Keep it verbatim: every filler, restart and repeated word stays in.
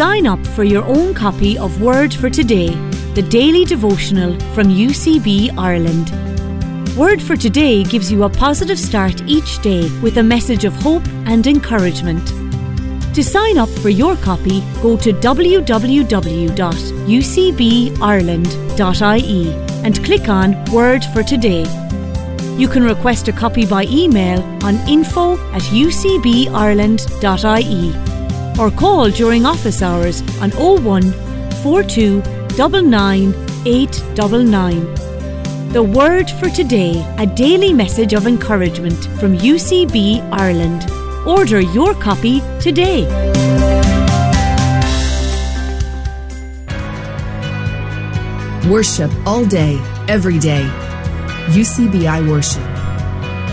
Sign up for your own copy of Word for Today, the daily devotional from U C B Ireland. Word for Today gives you a positive start each day with a message of hope and encouragement. To sign up for your copy, go to w w w dot u c b ireland dot i e and click on Word for Today. You can request a copy by email on info at u c b ireland dot i e or call during office hours on oh one, four two nine nine, eight nine nine. The Word for Today, a daily message of encouragement from U C B Ireland. Order your copy today. Worship all day, every day. U C B I Worship.